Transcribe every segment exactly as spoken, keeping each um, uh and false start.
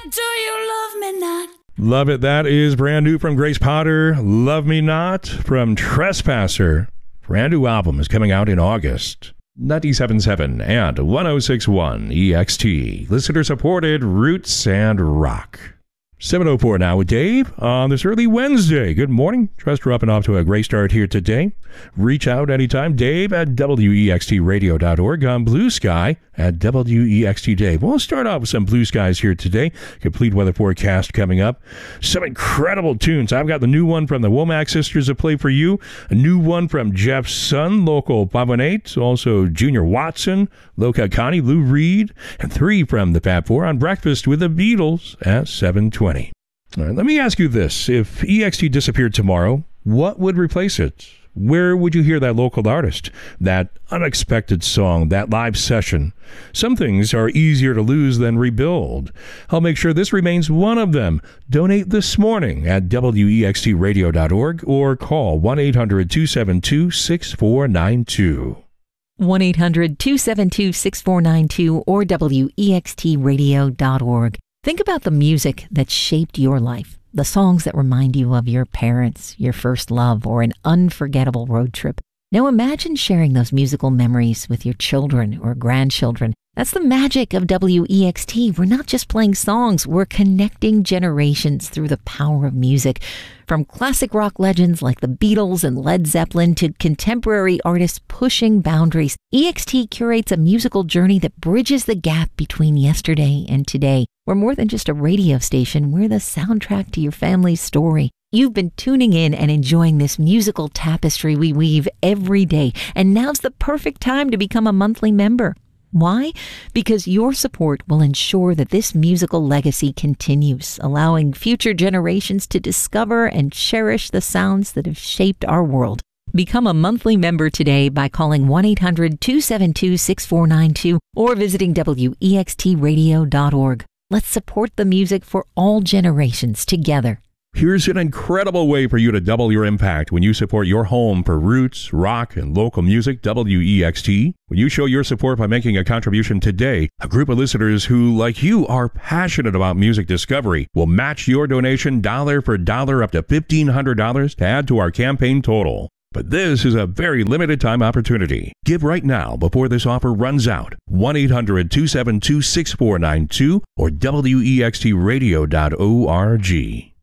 Do you love me not? Love it. That is brand new from Grace Potter. Love Me Not from Trespasser. Brand new album is coming out in August. ninety-seven point seven and one oh six point one E X T. Listener supported Roots and Rock. seven oh four now with Dave on this early Wednesday. Good morning. Trust we're up and off to a great start here today. Reach out anytime. Dave at W E X T radio dot org, on Blue Sky at W E X T Dave. We'll start off with some blue skies here today. Complete weather forecast coming up. Some incredible tunes. I've got the new one from the Womack Sisters to play for you. A new one from Jeff's son, Local five one eight. Also Junior Watson, Loca Connie, Lou Reed. And three from the Fab Four on Breakfast with the Beatles at seven twenty. All right, let me ask you this. If E X T disappeared tomorrow, what would replace it? Where would you hear that local artist, that unexpected song, that live session? Some things are easier to lose than rebuild. I'll make sure this remains one of them. Donate this morning at W E X T radio dot org or call one eight hundred two seven two six four nine two. one eight hundred two seven two six four nine two or W E X T radio dot org. Think about the music that shaped your life. The songs that remind you of your parents, your first love, or an unforgettable road trip. Now imagine sharing those musical memories with your children or grandchildren. That's the magic of W E X T. We're not just playing songs, we're connecting generations through the power of music. From classic rock legends like the Beatles and Led Zeppelin to contemporary artists pushing boundaries, E X T curates a musical journey that bridges the gap between yesterday and today. We're more than just a radio station, we're the soundtrack to your family's story. You've been tuning in and enjoying this musical tapestry we weave every day, and now's the perfect time to become a monthly member. Why? Because your support will ensure that this musical legacy continues, allowing future generations to discover and cherish the sounds that have shaped our world. Become a monthly member today by calling one eight hundred two seven two six four nine two or visiting W E X T radio dot org. Let's support the music for all generations together. Here's an incredible way for you to double your impact when you support your home for roots, rock, and local music, W E X T. When you show your support by making a contribution today, a group of listeners who, like you, are passionate about music discovery will match your donation dollar for dollar up to fifteen hundred dollars to add to our campaign total. But this is a very limited time opportunity. Give right now before this offer runs out. one eight hundred two seven two six four nine two or W E X T radio dot org.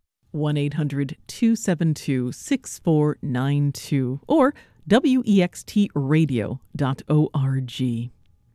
one eight hundred two seven two six four nine two or W E X T radio dot org.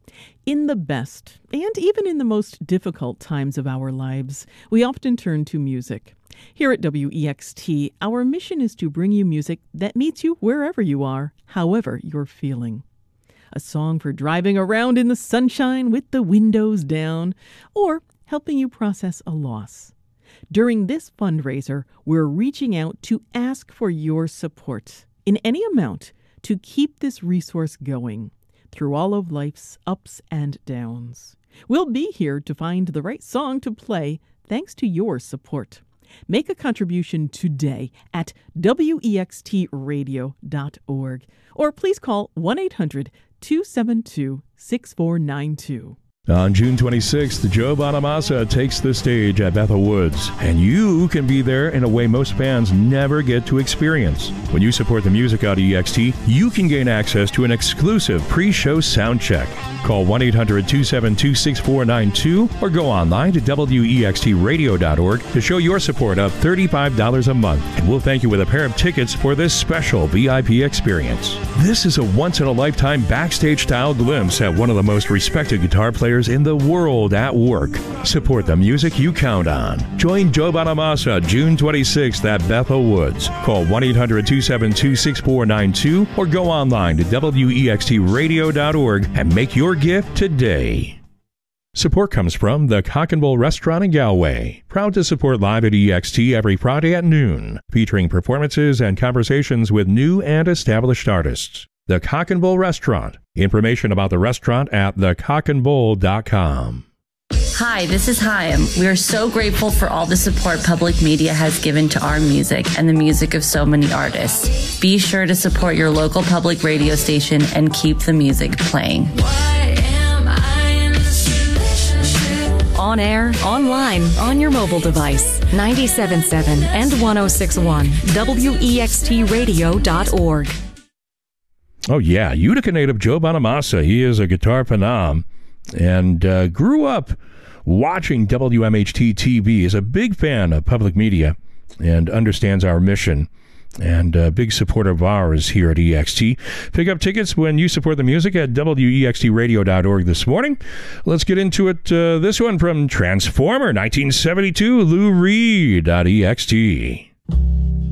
In the best, and even in the most difficult times of our lives, we often turn to music. Here at W E X T, our mission is to bring you music that meets you wherever you are, however you're feeling. A song for driving around in the sunshine with the windows down, or helping you process a loss. During this fundraiser, we're reaching out to ask for your support in any amount to keep this resource going through all of life's ups and downs. We'll be here to find the right song to play thanks to your support. Make a contribution today at W E X T radio dot org or please call one eight hundred two seven two six four nine two. On June twenty-sixth, Joe Bonamassa takes the stage at Bethel Woods, and you can be there in a way most fans never get to experience. When you support the music out of E X T, you can gain access to an exclusive pre-show sound check. Call one eight hundred two seven two six four nine two or go online to W E X T radio dot org to show your support of thirty-five dollars a month, and we'll thank you with a pair of tickets for this special V I P experience. This is a once-in-a-lifetime backstage-style glimpse at one of the most respected guitar players in the world at work. Support the music you count on. Join Joe Bonamassa June twenty-sixth at Bethel Woods. Call one eight hundred two seven two six four nine two or go online to W E X T radio dot org and make your gift today. Support comes from the Cock and Bull Restaurant in Galway. Proud to support Live at E X T every Friday at noon, featuring performances and conversations with new and established artists. The Cock and Bull Restaurant. Information about the restaurant at the cock and bull dot com. Hi, this is Chaim. We are so grateful for all the support public media has given to our music and the music of so many artists. Be sure to support your local public radio station and keep the music playing. on air, online, on your mobile device. ninety-seven point seven and one oh six point one, W E X T radio dot org. Oh, yeah. Utica native Joe Bonamassa. He is a guitar phenom and uh, grew up watching W M H T T V. Is a big fan of public media and understands our mission. And a big supporter of ours here at E X T. Pick up tickets when you support the music at W E X T radio dot org this morning. Let's get into it. Uh, this one from Transformer, nineteen seventy-two, Lou Reed.ext.